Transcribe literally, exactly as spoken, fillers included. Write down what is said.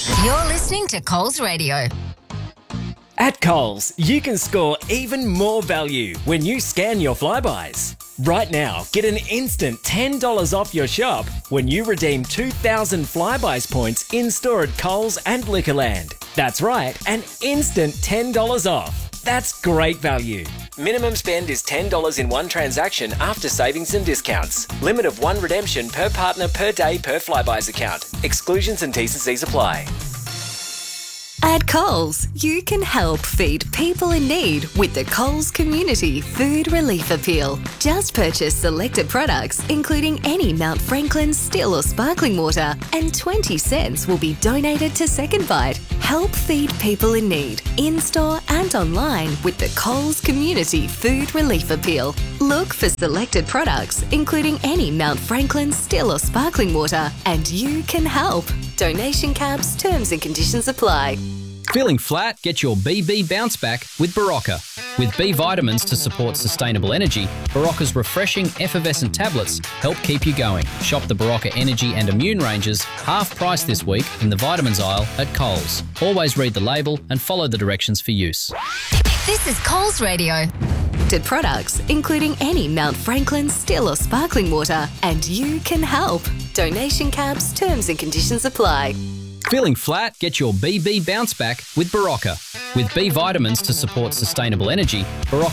You're listening to Coles Radio. At Coles, you can score even more value when you scan your Flybuys. Right now, get an instant ten dollars off your shop when you redeem two thousand Flybuys points in-store at Coles and Liquorland. That's right, an instant ten dollars off. That's great value. Minimum spend is ten dollars in one transaction after savings and discounts. Limit of one redemption per partner per day per Flybuys account. Exclusions and T's and C's apply. At Coles, you can help feed people in need with the Coles Community Food Relief Appeal. Just purchase selected products, including any Mount Franklin still or sparkling water, and twenty cents will be donated to Second Bite. Help feed people in need, in-store and online with the Coles Community Food Relief Appeal. Look for selected products, including any Mount Franklin still or sparkling water, and you can help. Donation caps, terms and conditions apply. Feeling flat? Get your B B bounce back with Barocca. With B vitamins to support sustainable energy, Barocca's refreshing effervescent tablets help keep you going. Shop the Barocca Energy and Immune ranges half price this week in the vitamins aisle at Coles. Always read the label and follow the directions for use. This is Coles Radio. Products, including any Mount Franklin still or sparkling water, and you can help. Donation caps, terms and conditions apply. Feeling flat? Get your B B bounce back with Barocca. With B vitamins to support sustainable energy, Barocca